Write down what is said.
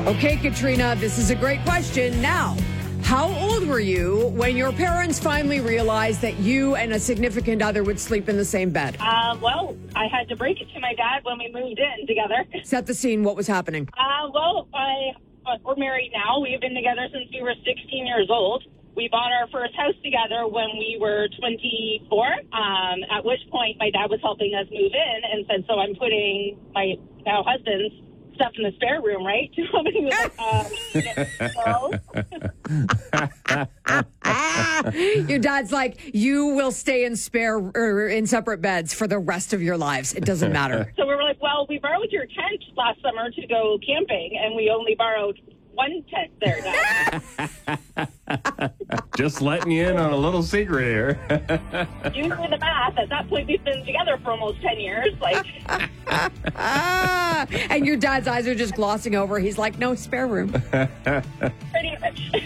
Okay, Katrina, this is a great question. Now, how old were you when your parents finally realized that you and a significant other would sleep in the same bed? Well, I had to break it to my dad when we moved in together. Set the scene. What was happening? We're married now. We've been together since we were 16 years old. We bought our first house together when we were 24, at which point my dad was helping us move in and said, so I'm putting my now husband's stuff in the spare room, right? He was like, Your dad's like, you will stay in separate beds for the rest of your lives. It doesn't matter. So we were like, well, we borrowed your tent last summer to go camping, and we only borrowed one tent there now. Just letting you in on a little secret here. You do the math. At that point, we've been together for almost 10 years. And your dad's eyes are just glossing over. He's like, no spare room. Pretty much.